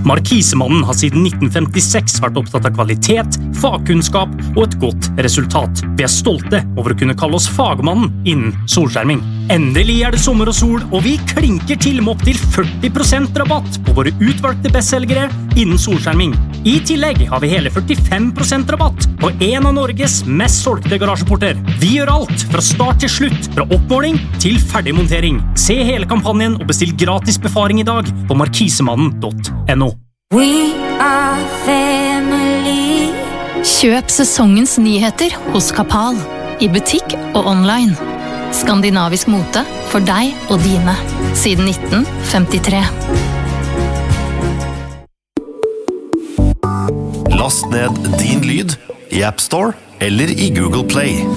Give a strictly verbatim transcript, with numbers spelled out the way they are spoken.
Markisemannen har siden nitten femtiseks vært opptatt av kvalitet, fagkunnskap og et godt resultat. Vi er stolte over å kunne kalle oss fagmannen innen solskjerming. Endelig er det sommer og sol, og vi klinker til med opp til førti prosent rabatt på våre utvalgte bestselgere innen solskjerming. I tillegg har vi hele førtifem prosent rabatt på en av Norges mest solgte garasjeporter. Vi gjør alt fra start til slutt, fra oppmåling til ferdigmontering. Se hele kampanjen og bestill gratis befaring i dag på markisemannen punktum no. We are family. Kjøp sesongens nyheter hos Kapal, i butikk og online. Skandinavisk mote for deg og dine, siden nitten femtitre. Last ned din lyd i App Store eller i Google Play.